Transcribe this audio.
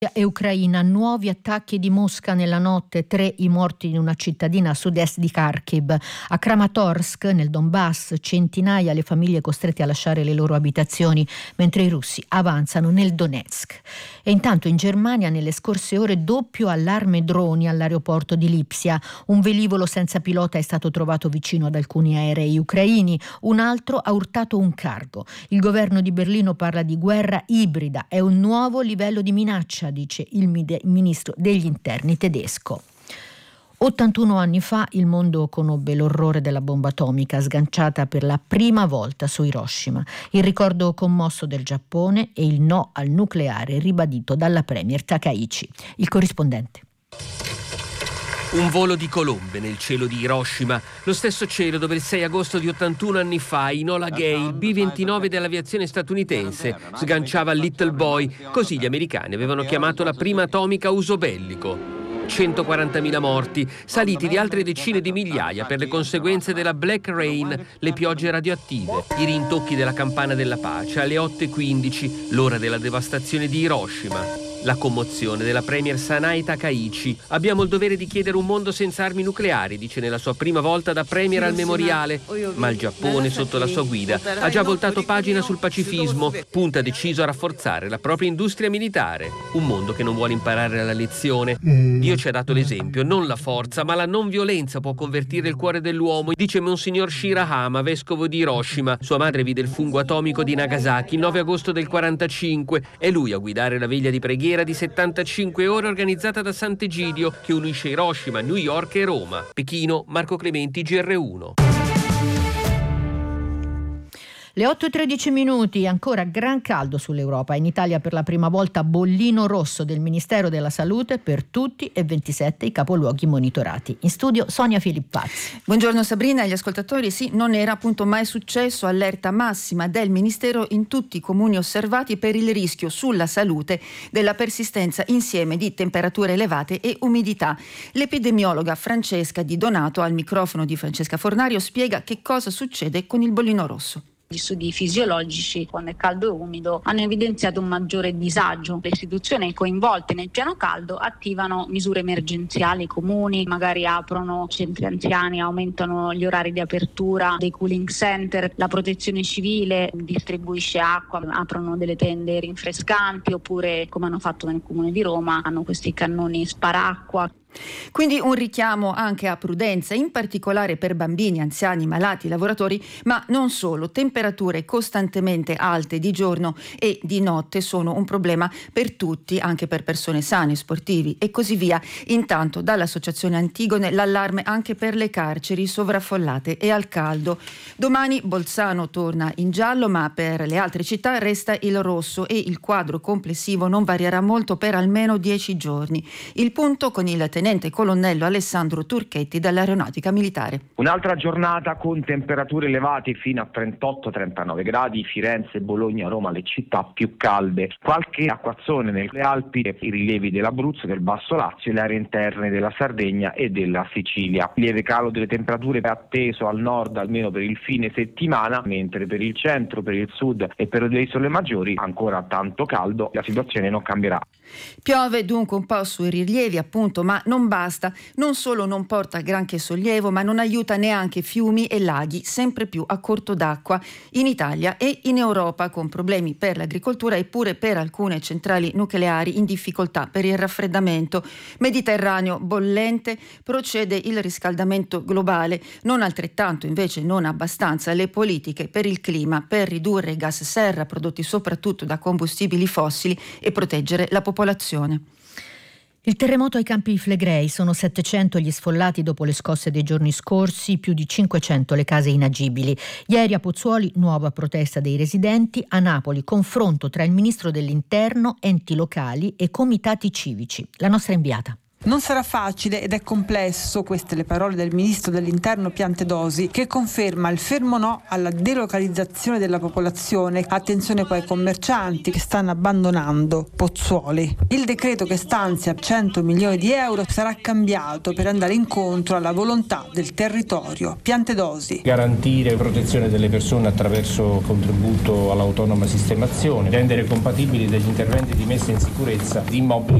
E Ucraina, nuovi attacchi di Mosca nella notte, 3 i morti in una cittadina a sud-est di Kharkiv. A Kramatorsk, nel Donbass, centinaia le famiglie costrette a lasciare le loro abitazioni, mentre i russi avanzano nel Donetsk. E intanto in Germania, nelle scorse ore, doppio allarme droni all'aeroporto di Lipsia. Un velivolo senza pilota è stato trovato vicino ad alcuni aerei ucraini, un altro ha urtato un cargo. Il governo di Berlino parla di guerra ibrida, è un nuovo livello di minaccia, dice il ministro degli interni tedesco. 81 anni fa il mondo conobbe l'orrore della bomba atomica sganciata per la prima volta su Hiroshima, il ricordo commosso del Giappone e il no al nucleare ribadito dalla premier Takaichi. Il corrispondente. Un volo di colombe nel cielo di Hiroshima, lo stesso cielo dove il 6 agosto di 81 anni fa Enola Gay, il B-29 dell'aviazione statunitense, sganciava Little Boy, così gli americani avevano chiamato la prima atomica a uso bellico. 140.000 morti, saliti di altre decine di migliaia per le conseguenze della Black Rain, le piogge radioattive, i rintocchi della campana della pace alle 8:15, l'ora della devastazione di Hiroshima. La commozione della premier Sanae Takaichi. Abbiamo il dovere di chiedere un mondo senza armi nucleari, dice nella sua prima volta da premier al memoriale. Ma il Giappone, sotto la sua guida, ha già voltato pagina sul pacifismo, punta deciso a rafforzare la propria industria militare. Un mondo che non vuole imparare la lezione. Dio ci ha dato l'esempio, non la forza, ma la non violenza può convertire il cuore dell'uomo, dice Monsignor Shirahama, vescovo di Hiroshima. Sua madre vide il fungo atomico di Nagasaki il 9 agosto del 45. È lui a guidare la veglia di preghiera di 75 ore organizzata da Sant'Egidio che unisce Hiroshima, New York e Roma. Pechino, Marco Clementi, GR1. Le 8:13, ancora gran caldo sull'Europa. In Italia per la prima volta bollino rosso del Ministero della Salute per tutti e 27 i capoluoghi monitorati. In studio Sonia Filippazzi. Buongiorno Sabrina e agli ascoltatori. Sì, non era appunto mai successo, allerta massima del Ministero in tutti i comuni osservati per il rischio sulla salute della persistenza insieme di temperature elevate e umidità. L'epidemiologa Francesca Di Donato al microfono di Francesca Fornario spiega che cosa succede con il bollino rosso. Gli studi fisiologici, quando è caldo e umido, hanno evidenziato un maggiore disagio. Le istituzioni coinvolte nel piano caldo attivano misure emergenziali comuni, magari aprono centri anziani, aumentano gli orari di apertura dei cooling center, la protezione civile distribuisce acqua, aprono delle tende rinfrescanti, oppure come hanno fatto nel comune di Roma, hanno questi cannoni sparacqua. Quindi un richiamo anche a prudenza, in particolare per bambini, anziani, malati, lavoratori, ma non solo. Temperature costantemente alte di giorno e di notte sono un problema per tutti, anche per persone sane, sportivi e così via. Intanto dall'Associazione Antigone l'allarme anche per le carceri sovraffollate e al caldo. Domani Bolzano torna in giallo, ma per le altre città resta il rosso e il quadro complessivo non varierà molto per almeno 10 giorni. Il punto con il tenente colonnello Alessandro Turchetti dell'Aeronautica Militare. Un'altra giornata con temperature elevate fino a 38-39 gradi, Firenze, Bologna, Roma, le città più calde. Qualche acquazzone nelle Alpi, i rilievi dell'Abruzzo, del Basso Lazio e le aree interne della Sardegna e della Sicilia. Lieve calo delle temperature è atteso al nord almeno per il fine settimana, mentre per il centro, per il sud e per le isole maggiori ancora tanto caldo, la situazione non cambierà. Piove dunque un po' sui rilievi appunto, ma non basta. Non solo non porta granché sollievo, ma non aiuta neanche fiumi e laghi sempre più a corto d'acqua in Italia e in Europa, con problemi per l'agricoltura e pure per alcune centrali nucleari in difficoltà per il raffreddamento. Mediterraneo bollente, procede il riscaldamento globale, non altrettanto invece non abbastanza le politiche per il clima per ridurre i gas serra prodotti soprattutto da combustibili fossili e proteggere la popolazione. Il terremoto ai Campi Flegrei, sono 700 gli sfollati dopo le scosse dei giorni scorsi, più di 500 le case inagibili. Ieri a Pozzuoli nuova protesta dei residenti, a Napoli confronto tra il ministro dell'Interno, enti locali e comitati civici. La nostra inviata. Non sarà facile ed è complesso, queste le parole del ministro dell'Interno Piantedosi, che conferma il fermo no alla delocalizzazione della popolazione. Attenzione poi ai commercianti che stanno abbandonando Pozzuoli. Il decreto che stanzia 100 milioni di euro sarà cambiato per andare incontro alla volontà del territorio. Piantedosi. Garantire protezione delle persone attraverso contributo all'autonoma sistemazione, rendere compatibili degli interventi di messa in sicurezza di immobili